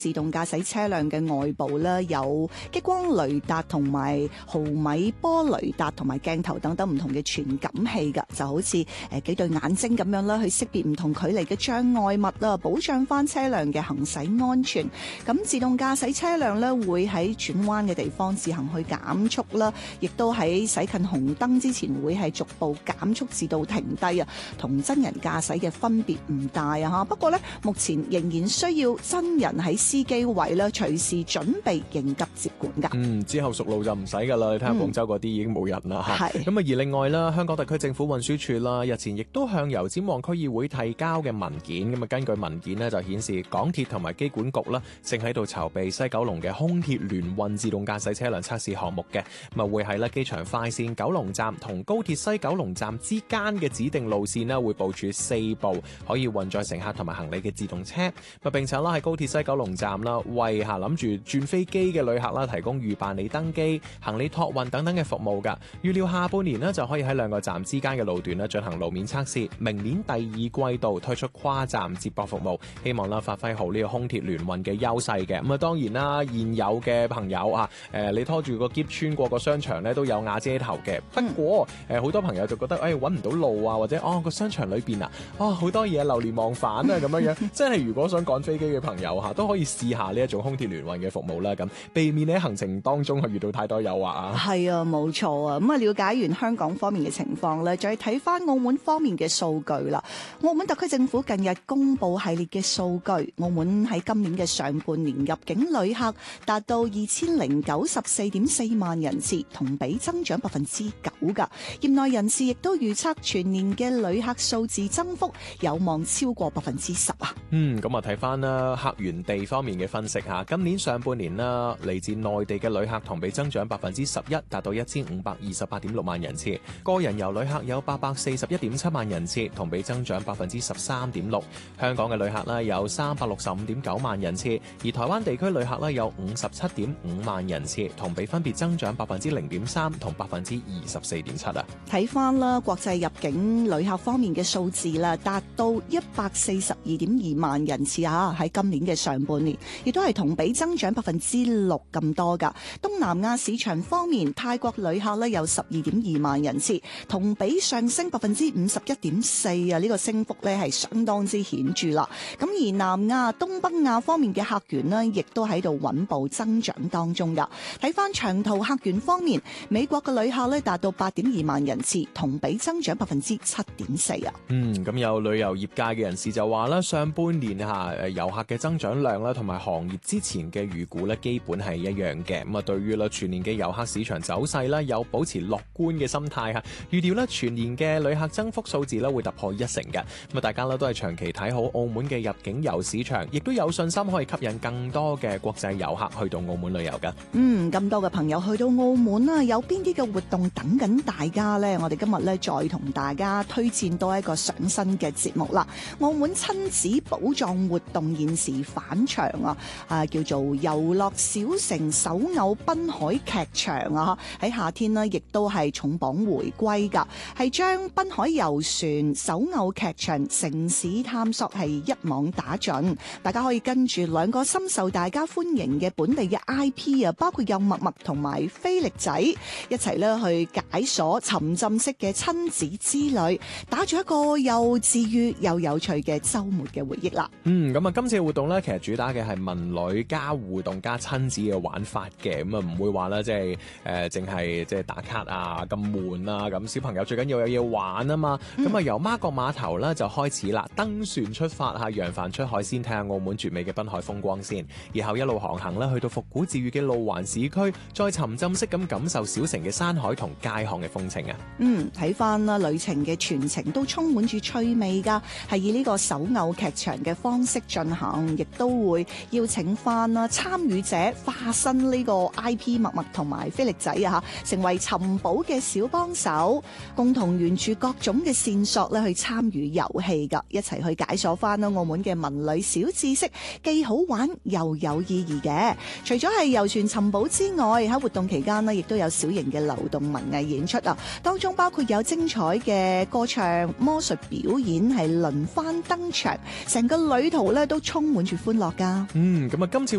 自動駕駛車輛嘅外部咧有激光雷達同埋毫米波雷達同埋鏡頭等等唔同嘅傳感器㗎，就好似幾對眼睛咁樣啦，去識別唔同距離嘅障礙物啦，保障翻車輛嘅行駛安全。咁自動駕駛車輛咧會喺轉彎嘅地方自行去減速啦，亦都喺駛近紅燈之前會係逐步減速至到停低啊，同真人駕駛嘅分別唔大啊嚇。不過咧，目前仍然需要真人喺司機位咧，隨時準備應急接管㗎。 之後熟路就唔使㗎啦。你睇下廣州嗰啲已經冇人啦嚇。咁啊，而另外啦，香港特區政府運輸署啦，日前亦都向油尖旺區議會提交嘅文件，咁啊，根據文件呢，就顯示港鐵同埋機管局啦，正喺度籌備西九龍嘅空鐵聯運自動駕駛車輛測試項目嘅，咁啊會喺咧機場快線九龍站同高鐵西九龍站之間嘅指定路線呢，會部署4部可以運載乘客同埋行李嘅自動車，並且啦喺高鐵西九龍站啦，為諗住轉飛機嘅旅客啦提供預辦理登機、行李託運等等嘅服務㗎。預料下半年呢，就可以喺2個站之間嘅路段呢進行路面測試，明年第2季度推出跨站接駁服務，希望啦發揮好呢個空鐵聯運嘅優勢嘅。咁啊當然啦，現有嘅朋友啊，你拖住個篋穿過個商場呢都有瓦遮頭嘅。不過好多朋友就覺得揾唔到路啊，或者個商場裏邊好多嘢流連忘返啊咁樣即係如果想趕飛機嘅朋友都可以試下呢一種空鐵聯運嘅服務啦，咁避免你喺行程當中遇到太多誘惑啊。係啊， 冇錯啊。咁啊，了解完香港方面嘅情況咧，再睇翻澳門方面嘅數據啦。澳門特區政府近日公布系列嘅數據，澳門喺今年嘅上半年入境旅客達到2094.4萬人次，同比增長9%㗎。業內人士亦都預測全年嘅旅客數字增幅有望超過10%啊。 咁啊睇翻啦客源地方面嘅分析嚇，今年上半年啦，嚟自內地嘅旅客同比增長11%，達到1528.6萬人次。個人遊旅客有841.7萬人次，同比增長13.6%。香港嘅旅客呢有365.9萬人次，而台灣地區旅客呢有57.5萬人次，同比分別增長0.3%同24.7%啊。 睇翻啦，國際入境旅客方面嘅數字啦，達到142.2萬人次啊，喺今年嘅上半年，亦都係同比增長6%咁多噶。東南亞市場方面，泰國旅客咧有12.2萬人次，同比上升51.4%啊，呢個升幅咧係相當之顯著啦。咁而南亞、東北亞方面嘅客源呢，亦都喺度穩步增長當中噶。睇翻長途客源方面，美國嘅旅客咧達到8.2萬人次，同比增長7.4%啊。 咁有旅遊業界嘅人士就話啦，上半年遊客嘅增長量啦，同埋行業之前嘅預估咧，基本係一樣嘅。咁啊，對於全年嘅遊客市場走勢啦，有保持樂觀嘅心態嚇。預料咧全年嘅旅客增幅數字咧會突破1成嘅。咁啊，大家咧都係長期睇好澳門嘅入境遊市場，亦都有信心可以吸引更多嘅國際遊客去到澳門旅遊㗎。 咁多嘅朋友去到澳門啦，有邊啲嘅活動等緊大家呢？我哋今日咧再同大家推薦多一個上新嘅節目啦。澳門親子寶藏活動現時返場叫做遊樂小城手偶濱海劇場啊！喺夏天呢，亦都係重磅回歸㗎，係將濱海遊船、手偶劇場、城市探索係一網打盡。大家可以跟住2個深受大家歡迎嘅本地嘅 IP 啊，包括有默默同埋菲力仔一齊咧去解鎖沉浸式嘅親子之旅，打造一個又治癒又有趣嘅週末嘅回憶啦。 咁啊，今次嘅活動咧，其實主打嘅係文旅加互動加親子嘅玩法嘅，咁啊唔會話啦，即係淨係即係打卡啊咁悶啊咁，小朋友最緊要有嘢玩啊嘛。咁啊由媽閣碼頭咧就開始啦，登船出發揚帆出海，先睇下澳門絕美嘅濱海風光先，然後一路航行啦，去到復古治癒嘅路環市區，再沉浸式咁感受小城嘅山海同街巷嘅風情啊。 睇翻啦，旅程嘅全程都充滿住趣味噶，係以呢個手偶劇場嘅方式進行，亦都會邀請翻啦參與者化身呢個 IP 默默同埋菲力仔啊，成為尋寶嘅小幫手，共同沿住各種嘅線索咧去參與遊戲噶，一齊去解鎖翻啦澳門嘅文旅小知識，既好玩又有意義嘅。除咗係遊船尋寶之外，喺活動期間呢，亦都有小型嘅流動文藝演出啊，當中包括有精彩嘅歌唱、魔術表演係輪番登場，成個旅途咧都充滿住歡樂噶。 啦。 咁啊，今次